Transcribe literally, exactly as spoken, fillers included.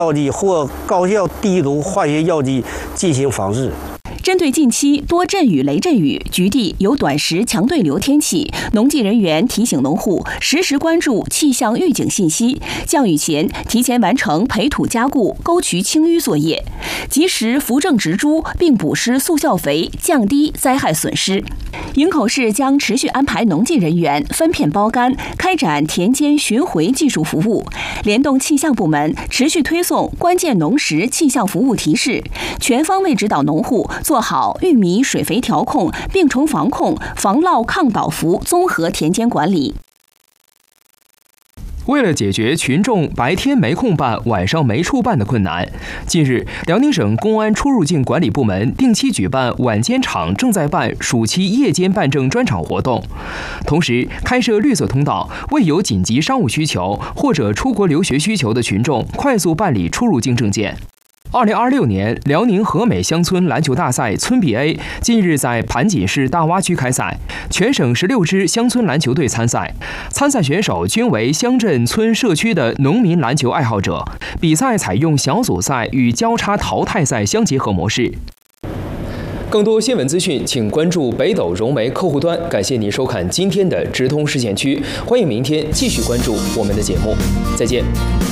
药剂或高效低毒化学药剂进行防治。 针对近期多阵雨、雷阵雨、局地有短时强对流天气，农技人员提醒农户实时关注气象预警信息，降雨前提前完成培土加固、沟渠清淤作业，及时扶正植株并补施速效肥，降低灾害损失。营口市将持续安排农技人员分片包干，开展田间巡回技术服务，联动气象部门持续推送关键农时气象服务提示，全方位指导农户做好玉米水肥调控、病虫防控、防涝抗倒伏综合田间管理。 为了解决群众白天没空办、晚上没处办的困难，近日，辽宁省公安出入境管理部门定期举办晚间场正在办暑期夜间办证专场活动，同时开设绿色通道，为有紧急商务需求或者出国留学需求的群众快速办理出入境证件。二零二六年辽宁和美乡村篮球大赛村 B A 近日在盘锦市大洼区开赛，全省十六支乡村篮球队参赛，参赛选手均为乡镇村社区的农民篮球爱好者。比赛采用小组赛与交叉淘汰赛相结合模式。更多新闻资讯，请关注北斗融媒客户端。感谢您收看今天的直通视线区，欢迎明天继续关注我们的节目，再见。